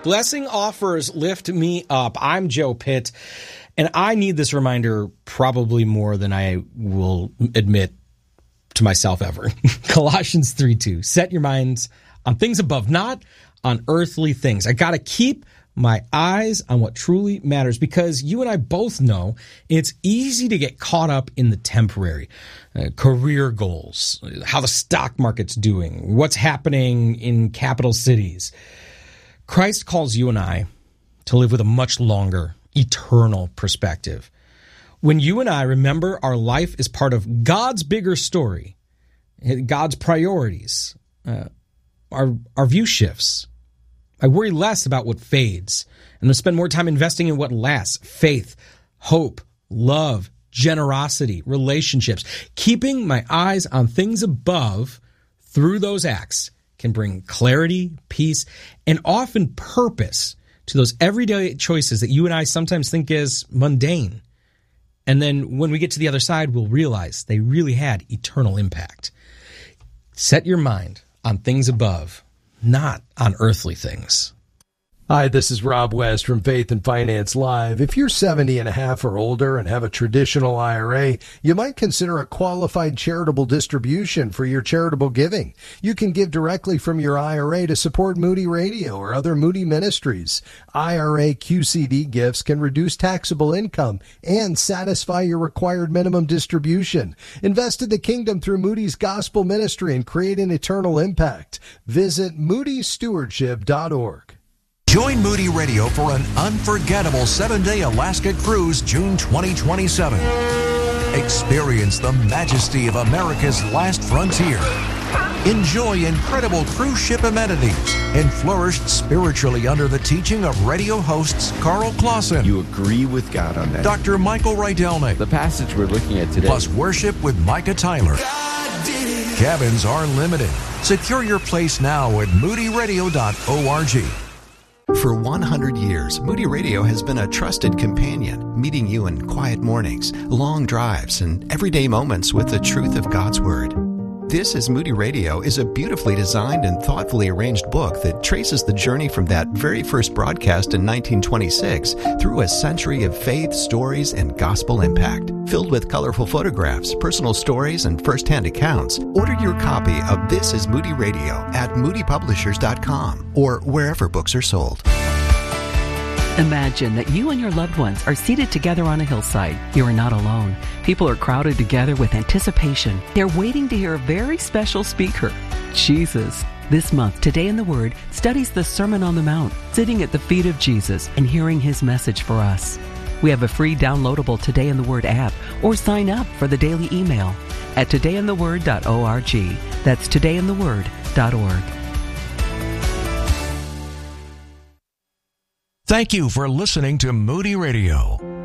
Blessing offers lift me up. I'm Joe Pitt, and I need this reminder probably more than I will admit to myself ever. Colossians 3:2. Set your minds on things above, not on earthly things. I got to keep my eyes on what truly matters, because you and I both know it's easy to get caught up in the temporary, career goals, how the stock market's doing, what's happening in capital cities. Christ calls you and I to live with a much longer, eternal perspective. When you and I remember our life is part of God's bigger story, God's priorities, our view shifts. I worry less about what fades, and I spend more time investing in what lasts: faith, hope, love, generosity, relationships. Keeping my eyes on things above through those acts can bring clarity, peace, and often purpose to those everyday choices that you and I sometimes think is mundane. And then when we get to the other side, we'll realize they really had eternal impact. Set your mind on things above, not on earthly things. Hi, this is Rob West from Faith and Finance Live. If you're 70 and a half or older and have a traditional IRA, you might consider a qualified charitable distribution for your charitable giving. You can give directly from your IRA to support Moody Radio or other Moody ministries. IRA QCD gifts can reduce taxable income and satisfy your required minimum distribution. Invest in the kingdom through Moody's Gospel Ministry and create an eternal impact. Visit moodystewardship.org. Join Moody Radio for an unforgettable 7-day Alaska cruise, June 2027. Experience the majesty of America's last frontier. Enjoy incredible cruise ship amenities and flourish spiritually under the teaching of radio hosts Carl Clausen. You agree with God on that. Dr. Michael Rydelnik. The passage we're looking at today. Plus worship with Micah Tyler. Cabins are limited. Secure your place now at moodyradio.org. For 100 years, Moody Radio has been a trusted companion, meeting you in quiet mornings, long drives, and everyday moments with the truth of God's Word. This is Moody Radio is a beautifully designed and thoughtfully arranged book that traces the journey from that very first broadcast in 1926 through a century of faith, stories, and gospel impact. Filled with colorful photographs, personal stories, and first-hand accounts, order your copy of This is Moody Radio at moodypublishers.com or wherever books are sold. Imagine that you and your loved ones are seated together on a hillside. You are not alone. People are crowded together with anticipation. They're waiting to hear a very special speaker, Jesus. This month, Today in the Word studies the Sermon on the Mount, sitting at the feet of Jesus and hearing His message for us. We have a free downloadable Today in the Word app, or sign up for the daily email at todayintheword.org. That's todayintheword.org. Thank you for listening to Moody Radio.